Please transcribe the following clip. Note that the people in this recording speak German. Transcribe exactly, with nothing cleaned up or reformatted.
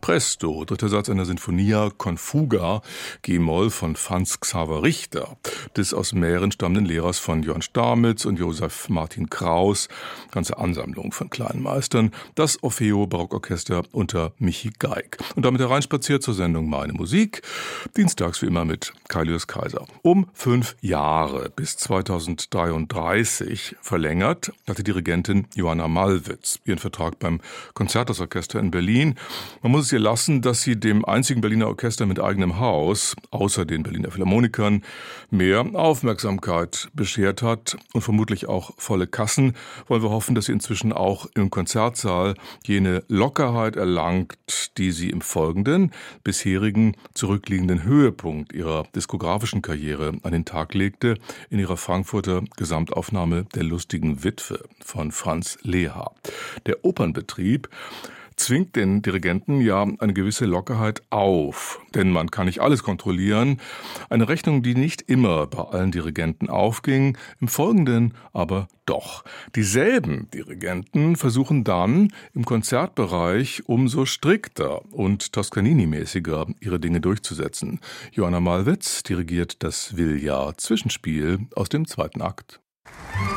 Presto, dritter Satz einer Sinfonia con Fuga, G-Moll von Franz Xaver Richter, des aus Mähren stammenden Lehrers von Johann Stamitz und Josef Martin Kraus, ganze Ansammlung von kleinen Meistern, das Orfeo Barockorchester unter Michi Geig. Und damit hereinspaziert zur Sendung Meine Musik, dienstags wie immer mit Kaius Kaiser. Um fünf Jahre bis zweitausenddreiunddreißig verlängert hat die Dirigentin Joanna Malwitz ihren Vertrag beim Concertos-Orchester in Berlin. Man muss es ihr lassen, dass sie dem einzigen Berliner Orchester mit eigenem Haus, außer den Berliner Philharmonikern, mehr Aufmerksamkeit beschert hat und vermutlich auch volle Kassen, wollen wir hoffen, dass sie inzwischen auch im Konzertsaal jene Lockerheit erlangt, die sie im folgenden, bisherigen, zurückliegenden Höhepunkt ihrer diskografischen Karriere an den Tag legte, in ihrer Frankfurter Gesamtaufnahme Der lustigen Witwe von Franz Leha. Der Opernbetrieb zwingt den Dirigenten ja eine gewisse Lockerheit auf, denn man kann nicht alles kontrollieren. Eine Rechnung, die nicht immer bei allen Dirigenten aufging, im Folgenden aber doch. Dieselben Dirigenten versuchen dann im Konzertbereich umso strikter und Toscanini-mäßiger ihre Dinge durchzusetzen. Joanna Malwitz dirigiert das Villa-Zwischenspiel aus dem zweiten Akt.